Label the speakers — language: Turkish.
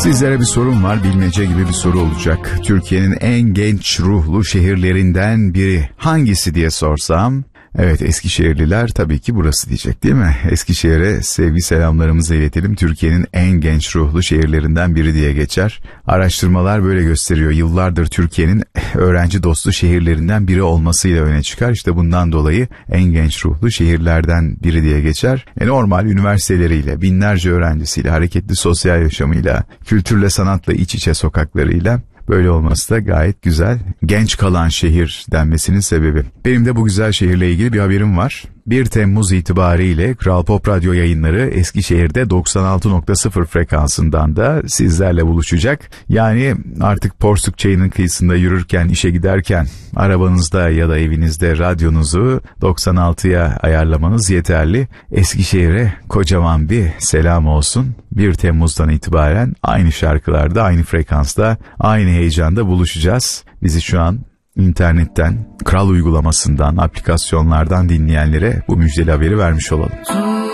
Speaker 1: Sizlere bir sorum var, bilmece gibi bir soru olacak. Türkiye'nin en genç ruhlu şehirlerinden biri hangisi diye sorsam... Evet, Eskişehirliler tabii ki burası diyecek, değil mi? Eskişehir'e sevgi selamlarımızı iletelim. Türkiye'nin en genç ruhlu şehirlerinden biri diye geçer. Araştırmalar böyle gösteriyor. Yıllardır Türkiye'nin öğrenci dostu şehirlerinden biri olmasıyla öne çıkar. İşte bundan dolayı en genç ruhlu şehirlerden biri diye geçer. Normal üniversiteleriyle, binlerce öğrencisiyle, hareketli sosyal yaşamıyla, kültürle sanatla iç içe sokaklarıyla... Böyle olması da gayet güzel. Genç kalan şehir denmesinin sebebi. Benim de bu güzel şehirle ilgili bir haberim var. 1 Temmuz itibariyle Kral Pop Radyo yayınları Eskişehir'de 96.0 frekansından da sizlerle buluşacak. Yani artık Porsuk Çayı'nın kıyısında yürürken, işe giderken, arabanızda ya da evinizde radyonuzu 96'ya ayarlamanız yeterli. Eskişehir'e kocaman bir selam olsun. 1 Temmuz'dan itibaren aynı şarkılarda, aynı frekansta, aynı heyecanda buluşacağız. Bizi şu an internetten, Kral uygulamasından, aplikasyonlardan dinleyenlere bu müjdeli haberi vermiş olalım.